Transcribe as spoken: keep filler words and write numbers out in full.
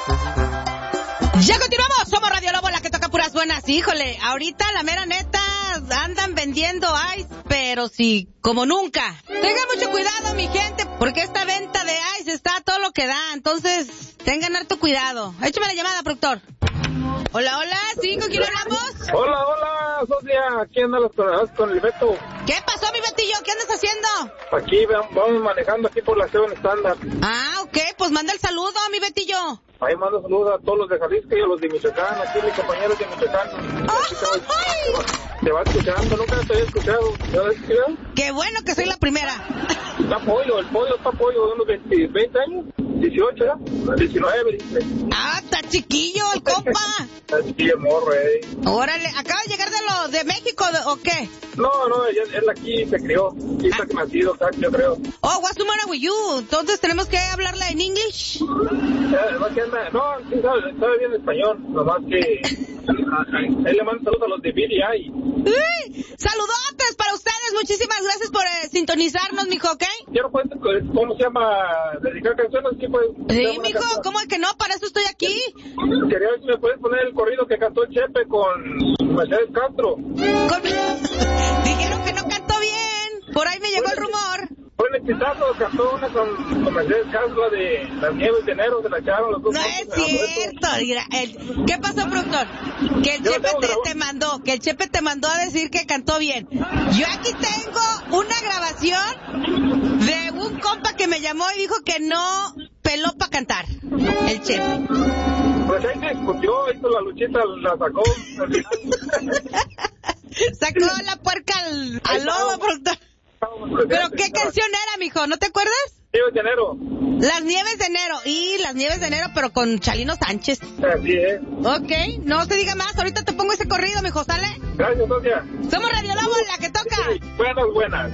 Ya continuamos, somos Radio Lobo, la que toca puras buenas. Híjole, ahorita la mera neta andan vendiendo ice, pero sí, como nunca. Tengan mucho cuidado, mi gente, porque esta venta de ice está a todo lo que da, entonces tengan harto cuidado. Échame la llamada, productor. Hola, hola, ¿sí? ¿Con quién hablamos? Hola, hola, Socia, aquí andan los toreros con el Beto. ¿Qué pasó, mi Betillo? ¿Qué andas haciendo? Aquí vamos manejando aquí por la Seven Standard. Ah, ok, pues manda el saludo, mi Betillo. Ahí mando saludos a todos los de Jalisco y a los de Michoacán, aquí mis compañeros de Michoacán. ¡Ay! Te va escuchando, nunca te había escuchado. ¿Te habías escuchado? Qué bueno que soy la primera. Está pollo, el pollo está pollo de unos veinte, veinte años, dieciocho, ¿no? diecinueve, dice. Ah, está chiquillo el compa. Está chiquillo morro, eh. Órale, ¿acaba de llegar de lo de México o qué? No, no, él, él aquí se crió, aquí está ah. nacido, yo creo. Oh, what's the matter with you? Entonces tenemos que hablarle en English. Además que anda, no, sí sabe, sabe bien español, nomás que él le manda saludos a los de B D I. ¡Uy! ¡Saludotes para ustedes! Muchísimas gracias por eh, sintonizarnos, mijo, ¿ok? Yo no puedo, ¿cómo se llama? ¿Dedicar canciones? ¿Qué puede? Sí, mijo, ¿cómo es que no? Para eso estoy aquí. Quería ver si me puedes poner el corrido que cantó el Chepe con Mercedes Castro. Con... Dijeron que no cantó bien. Por ahí me llegó el rumor. Fue un exitazo, cantó una con, con Mercedes Castro de Las Nieves de Enero, se la echaron los dos. No es cierto. El, ¿Qué pasó, productor? Que el Yo Chepe te, te mandó, que el Chepe te mandó a decir que cantó bien. Yo aquí tengo una grabación de un compa que me llamó y dijo que no peló para cantar. El Chepe. Pues ahí se discutió, hizo la luchita, la sacó al final. Sacó la puerca al, al lodo, productor. ¿Pero qué canción era, mijo? ¿No te acuerdas? Nieves de Enero. Las Nieves de Enero. Y Las Nieves de Enero, pero con Chalino Sánchez. Así es. Ok, no se diga más. Ahorita te pongo ese corrido, mijo, ¿sale? Gracias, Socia. Somos Radio Lobo, la que toca. Sí, buenas, buenas.